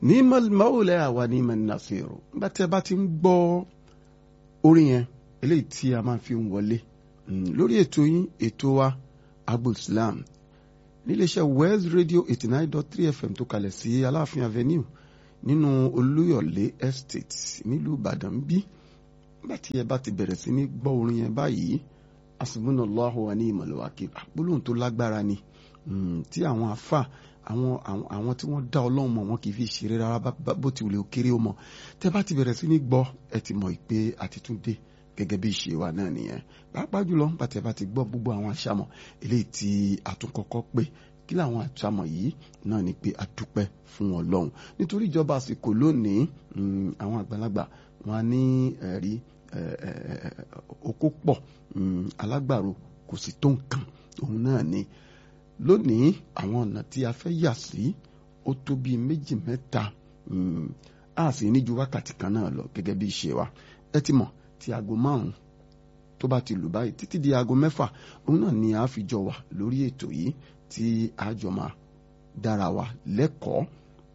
ni'mal mawla wa ni'man nasir. Nígbà tí ẹ bá ti ń gbọ́ orin yẹn eléyìí tí a máa fi ń wọlé lórí ètò yín, ètò wa Agbo Islam níléeṣẹ́ West Radio 89.3 FM tó kalẹ̀ sí Aláàfin Avenue nínú Olúyọ̀lé Estate nílùú Ìbàdàn bí. Nígbà tí ẹ bá ti bẹ̀rẹ̀ sí ní gbọ́ orin yẹn báyìí, hasbunallahu wa ni'mal wakil, gbólóhùn tó lágbára ni tí àwọn àfà àwọn tí wọ́n dá Ọlọ́run mọ̀ wọn kì í fi ṣeré rárá bó ti wùlé òkèrè ó mọ̀. Tẹ́ bá ti bẹ̀rẹ̀ sí ní gbọ́ ẹ ti mọ̀ pé àti tún dé gẹ́gẹ́ bí ìṣe wa náà nìyẹn. Pàápàá jùlọ nígbà tí ẹ bá ti gbọ́ gbogbo àwọn àṣàmọ̀ eléyìí tí a tún kọ́kọ́ pè, kí làwọn àṣàmọ̀ yìí náà ni pé a dúpẹ́ fún Ọlọ́run nítorí ìjọba àsìkò lónìí. Àwọn àgbàlagbà wọn ní ẹ̀rí oko pọ̀ alágbàro kò sì tó nǹkan. Òun náà ni lónìí àwọn ọ̀nà tí a fẹ́ yà sí ó tó bíi méjì mẹ́ta, a sì ní ju wákàtí kan náà lọ gẹ́gẹ́ bí ìṣe wa. Ẹ ti mọ̀ tí aago 5 tó bá ti lù báyìí títí di aago 6 òun náà ni a fi jọ wà lórí ètò yìí tí a jọ máa dára wa lẹ́kọ̀ọ́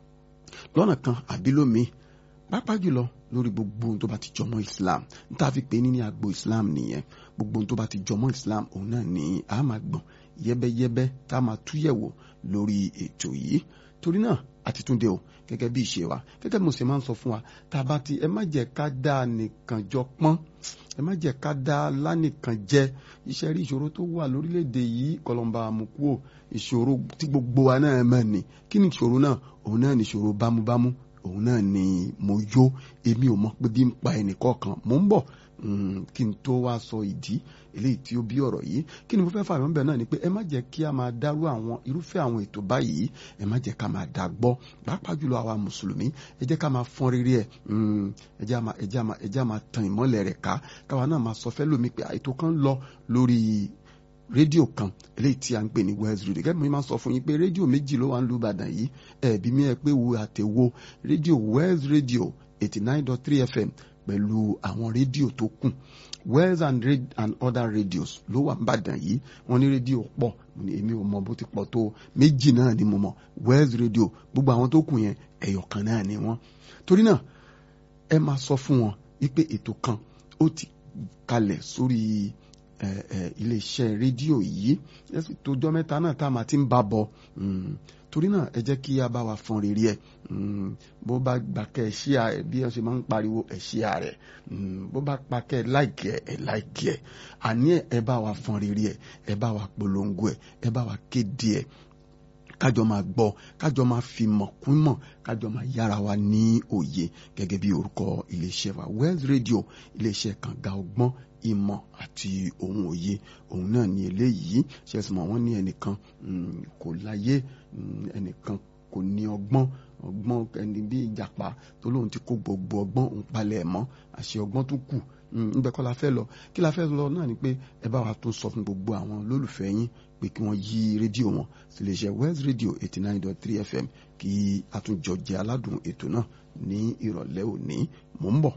lọ́nà kan àbí lómi, pàápàá jùlọ lórí gbogbo ohun tó bá ti jọmọ́ Islam. Níta fi pè ní Agbo Islam nìyẹn. Gbogbo ohun tó bá ti jọmọ́ Islam òun náà ni a máa gbọ̀n yẹ́bẹ́yẹ́bẹ́ tá a máa túyẹ̀wò lórí ètò yìí. Torí náà àti túnde o gẹ́gẹ́ bí ìṣe wa, gẹ́gẹ́ bí mo ṣe máa ń sọ fún wa, tá a bá ti ẹ má jẹ́ ká dá nìkan jọ pọ́n, ẹ má jẹ́ ká dá lánìkan jẹ. Iṣẹ́ rí ìṣòro tó wà lórílẹ̀‐èdè yìí kọlọ́mbà àmukúò, ìṣòro tí gbogbo wa náà mọ̀ ní. Kí ni ìṣòro náà? Òun náà ni ìṣòro bámúbámú, òun náà ni mo yó, èmi ò mọ̀ pé bí ń pa ẹnìkọ̀ọ̀kan. Mò ń bọ̀ kí n tó wá sọ ìdí eléyìí tí ó bí ọ̀rọ̀ yìí. Kí ni mo fẹ́ fààyàn bẹ̀ náà ni pé ẹ má jẹ́ kí a máa dárú àwọn irúfẹ́ àwọn ètò báyìí, ẹ má jẹ́ ká máa dá gbọ́. Pàápàá jùlọ àwa mùsùlùmí, ẹ jẹ́ ká máa fọ́n rere ẹ̀, ẹ jẹ́ máa tan ìmọ́lẹ̀ rẹ̀ ká, káwa náà máa sọ fẹ́ lómi pé ètò kan lọ lórí rédíò kan eléyìí tí a ń pè ní West Radio. Gẹ́gẹ́ bí mo máa sọ fún yín pé rédíò méjì ló wà ń lu Ìbàdàn yìí, ẹ̀bí mi ẹ pé wo àtẹ̀wò rédíò West Radio 89.3 FM pẹ̀lú àwọn rédíò tó kù. West and other radios ló wà n'Ìbàdàn yìí. Wọ́n ní rédíò pọ̀, èmi ò mọ bó ti pọ̀ tó, méjì náà ni mo mọ̀. West Radio, gbogbo àwọn tó kù yẹn ẹyọ kan náà ni wọ́n. Torí náà ẹ máa sọ fún wọn wípé ètò kan ó ti kalẹ̀ sórí iléeṣẹ́ rédíò yìí yẹ́sì tó jọ́ mẹ́ta náà tá a máa ti ń bá bọ̀. Torí náà ẹ jẹ́ kí a bá wa fọn rere ẹ̀. Bó bá gbà kẹ́ ẹ ṣíà ẹ̀ bí wọ́n ṣe máa ń pariwo ẹ̀ ṣíà rẹ̀, bó bá pa kẹ́ ẹ láìkì ẹ̀ láìkì ẹ̀. Àní ẹ bá wa fọn rere ẹ̀, ẹ bá wa polongo ẹ̀, ẹ bá wa kéde ẹ̀, kájọ máa gbọ́, kájọ máa fi mọ̀ kún mọ̀, kájọ máa yára wa ní òye gẹ́gẹ́ bí orúkọ iléeṣẹ́ wa West Radio, iléeṣẹ́ kànga ọgbọ́n ìmọ̀ àti ohun òye. Òun náà ni eléyìí. Ṣé ẹ sì mọ̀ wọ́n ní ẹnìkan kò láyé, ẹnìkan kò ní ọgbọ́n ẹni bí ìjàpá tó lóun ti kó gbogbo ọgbọ́n òun palẹ̀ mọ́, àṣẹ ọgbọ́n tó kù níbẹ̀ kọ́ la fẹ́ lọ. Kí la fẹ́ lọ náà ni pé ẹ bá wa tún sọ fún gbogbo àwọn olólùfẹ́ yín pé kí wọ́n yí rédíò wọn sí iléeṣẹ́ West Radio 89.3 FM kí a tún jọ jẹ aládùn ètò náà ní ìrọ̀lẹ́ òní. Mò ń bọ̀.